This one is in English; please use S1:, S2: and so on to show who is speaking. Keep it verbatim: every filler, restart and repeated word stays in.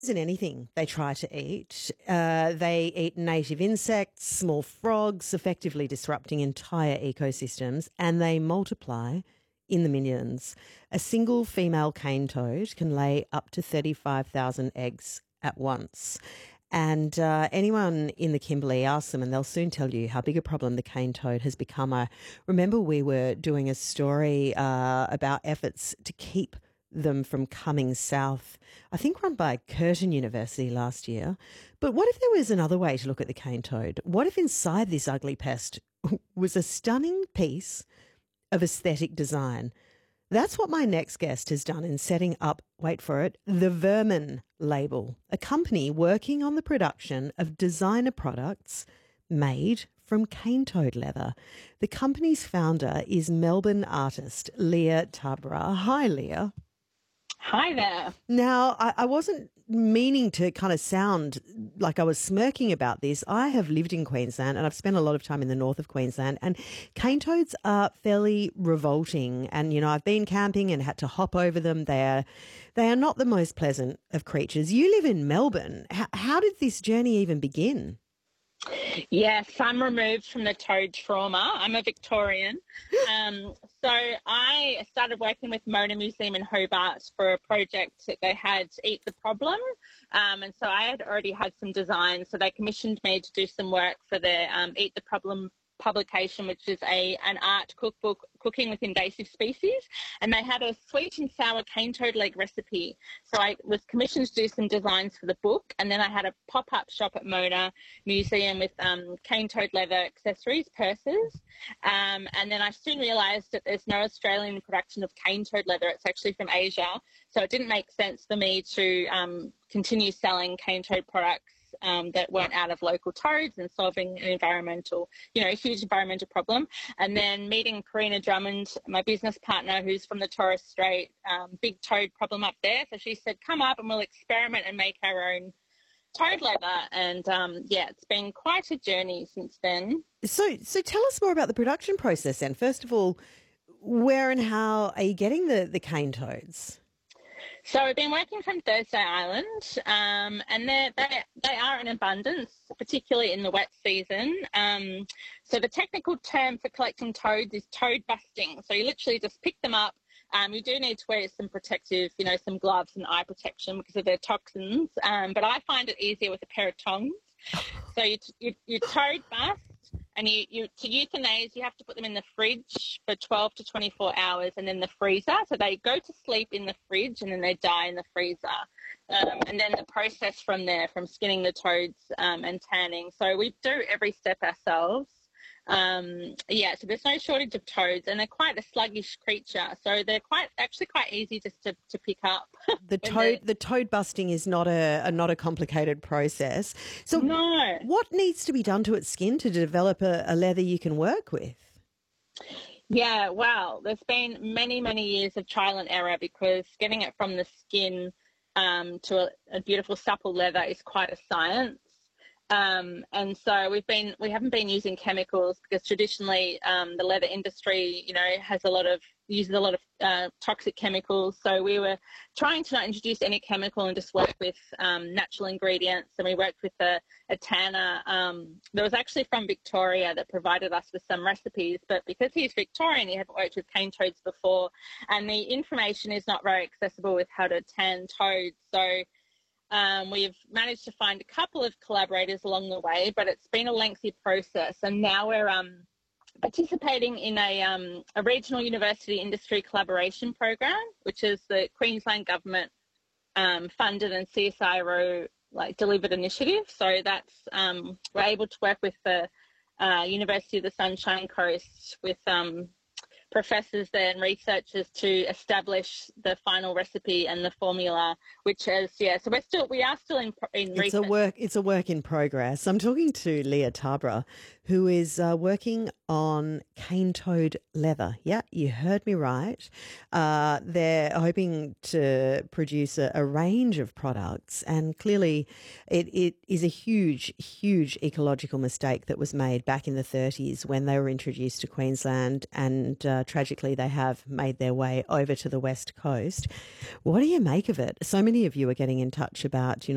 S1: isn't anything they try to eat. Uh, they eat native insects, small frogs, effectively disrupting entire ecosystems, and they multiply in the millions. A single female cane toad can lay up to thirty-five thousand eggs at once. And uh, anyone in the Kimberley, ask them and they'll soon tell you how big a problem the cane toad has become. I remember we were doing a story uh, about efforts to keep them from coming south, I think run by Curtin University last year. But what if there was another way to look at the cane toad? What if inside this ugly pest was a stunning piece of aesthetic design? That's what my next guest has done in setting up, wait for it, the Vermin label, a company working on the production of designer products made from cane toad leather. The company's founder is Melbourne artist Leah Tabra. Hi, Leah.
S2: Hi there.
S1: Now, I, I wasn't meaning to kind of sound like I was smirking about this. I have lived in Queensland and I've spent a lot of time in the north of Queensland, and cane toads are fairly revolting. And, you know, I've been camping and had to hop over them. They are, they are not the most pleasant of creatures. You live in Melbourne. How, how did this journey even begin?
S2: Yes, I'm removed from the toad trauma. I'm a Victorian. Um, so I started working with Mona Museum in Hobart for a project that they had, Eat the Problem. Um, and so I had already had some designs. So they commissioned me to do some work for their um, Eat the Problem publication, which is a an art cookbook, cooking with invasive species, and they had a sweet and sour cane toad leg recipe. So I was commissioned to do some designs for the book, and then I had a pop-up shop at Mona Museum with um, cane toad leather accessories, purses, um, and then I soon realised that there's no Australian production of cane toad leather. It's actually from Asia, so it didn't make sense for me to um, continue selling cane toad products Um, that weren't out of local toads and solving an environmental, you know, a huge environmental problem. And then meeting Karina Drummond, my business partner, who's from the Torres Strait, um, big toad problem up there. So she said, come up and we'll experiment and make our own toad leather. And um, yeah, it's been quite a journey since then. So,
S1: so tell us more about the production process then. First of all, where and how are you getting the, the cane toads?
S2: So we've been working from Thursday Island, um, and they they are in abundance, particularly in the wet season. Um, so the technical term for collecting toads is toad busting. So you literally just pick them up. Um, you do need to wear some protective, you know, some gloves and eye protection because of their toxins. Um, but I find it easier with a pair of tongs. So you you, you toad bust. And you, you to euthanize, you have to put them in the fridge for twelve to twenty-four hours and then the freezer. So they go to sleep in the fridge and then they die in the freezer. Um, and then the process from there, from skinning the toads um, and tanning. So we do every step ourselves. Um, yeah, so there's no shortage of toads, and they're quite a sluggish creature. So they're quite actually quite easy just to, to pick up.
S1: The toad the toad busting is not a, a not a complicated process. So
S2: no.
S1: What needs to be done to its skin to develop a, a leather you can work with?
S2: Yeah, well, there's been many, many years of trial and error because getting it from the skin um, to a, a beautiful supple leather is quite a science. Um, and so we've been, we haven't been using chemicals because traditionally um, the leather industry, you know, has a lot of, uses a lot of uh, toxic chemicals. So we were trying to not introduce any chemical and just work with um, natural ingredients. And we worked with a, a tanner um, that was actually from Victoria that provided us with some recipes. But because he's Victorian, he hadn't worked with cane toads before. And the information is not very accessible with how to tan toads. So Um, we've managed to find a couple of collaborators along the way, but it's been a lengthy process. And now we're um, participating in a, um, a regional university industry collaboration program, which is the Queensland government um, funded and C S I R O like delivered initiative. So that's um, we're able to work with the uh, University of the Sunshine Coast with um, professors there and researchers to establish the final recipe and the formula, which is, yeah, so we're still, we are still in, in research.
S1: It's a work, it's a work in progress. I'm talking to Leah Tabra, who is uh, working on cane toad leather. Yeah, you heard me right. Uh, they're hoping to produce a, a range of products, and clearly it, it is a huge, huge ecological mistake that was made back in the thirties when they were introduced to Queensland, and uh, tragically they have made their way over to the West Coast. What do you make of it? So many of you are getting in touch about, you know,